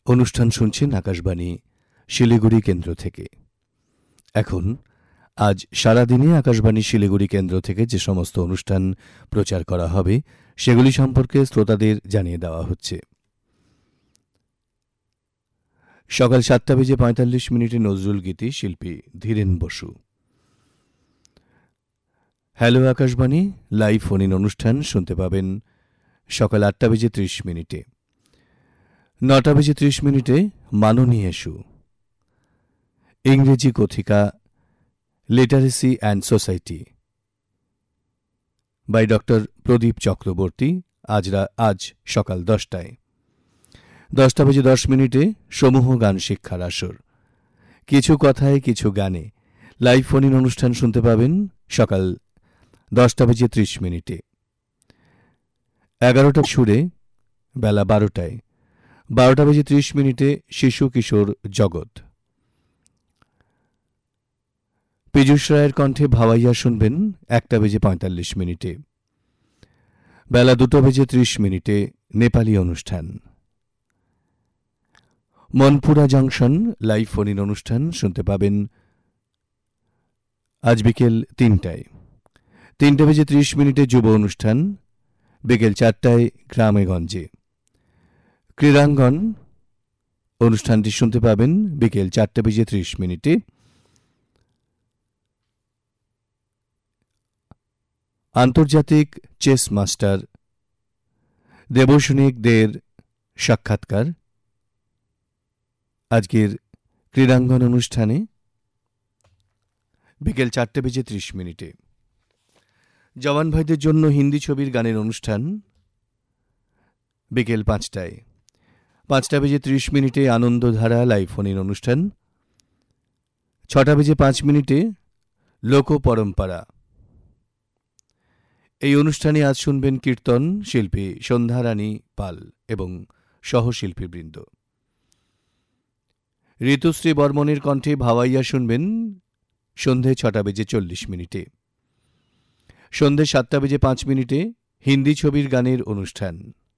অনুষ্ঠান শুনছেন আকাশবাণী শিলিগুড়ি কেন্দ্র থেকে। এখন আজ সারাদিনে আকাশবাণী শিলিগুড়ি কেন্দ্র থেকে যে সমস্ত অনুষ্ঠান প্রচার করা হবে সেগুলি সম্পর্কে শ্রোতাদের জানিয়ে দেওয়া হচ্ছে। সকাল 7:45 নজরুল গীতি, শিল্পী Dhiren Basu. Hello Akashvani live phone in অনুষ্ঠান শুনতে পাবেন সকাল 8:30। 9:30 মাননীয় শু, ইংরেজি কথিকা literacy and society by doctor প্রদীপ চক্রবর্তী, আজ সকাল 10টায়। 10:10 সমূহ গান শিক্ষার আসর, কিছু কথায় কিছু গানে লাইভ ফোন ইন অনুষ্ঠান শুনতে পাবেন সকাল 10:30। 11টা সুরে বেলা 12টায়। 12:30 শিশু কিশোর জগৎ। পীযূষ রায়ের কণ্ঠে ভাওয়াইয়া শুনবেন 1:45। বেলা 2:30 নেপালি অনুষ্ঠান। Monpura junction live phone in অনুষ্ঠান শুনতে পাবেন আজ বিকেল 3টায়। 3:30 যুব অনুষ্ঠান। বিকেল 4টায় গ্রামে গঞ্জে। ক্রীড়াঙ্গন অনুষ্ঠানটি শুনতে পাবেন বিকেল 4:30। আন্তর্জাতিক চেস মাস্টার দেবসেনিক দের সাক্ষাৎকার আজকের ক্রীড়াঙ্গন অনুষ্ঠানে বিকেল 4:30। জওয়ান ভাইদের জন্য হিন্দি ছবির গানের অনুষ্ঠান বিকেল 5টায়। 5:30 আনন্দধারা লাইভ ফোন ইন অনুষ্ঠান। 6:05 লোক পরম্পরা। এই অনুষ্ঠানে আজ শুনবেন কীর্তন, শিল্পী সন্ধ্যারানী পাল এবং সহশিল্পীবৃন্দ। ঋতুশ্রী বর্মনের কণ্ঠে ভাওয়াইয়া শুনবেন সন্ধে 6:40। সন্ধে 7:05 হিন্দি ছবির গানের অনুষ্ঠান।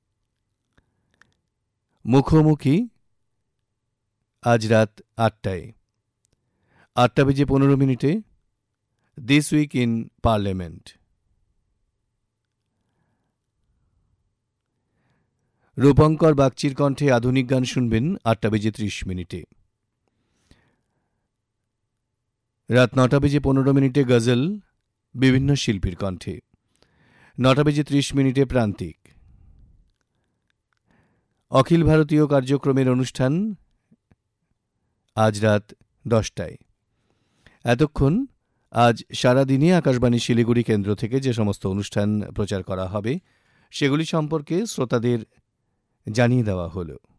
মুখোমুখি আজ রাত 8টায়। 8:15 this week in parliament. Rupankar বাগচির কণ্ঠে আধুনিক গান শুনবেন 8:30। রাত 9:15 গজল বিভিন্ন শিল্পীর কণ্ঠে। 9:30 প্রান্তিক। অখিল ভারতীয় কার্যক্রমের অনুষ্ঠান আজ রাত 10টায়। এতক্ষণ আজ সারাদিনে আকাশবাণী শিলিগুড়ি কেন্দ্র থেকে যে সমস্ত অনুষ্ঠান প্রচার করা হবে সেগুলি সম্পর্কে শ্রোতাদের জানিয়ে দেওয়া হলো।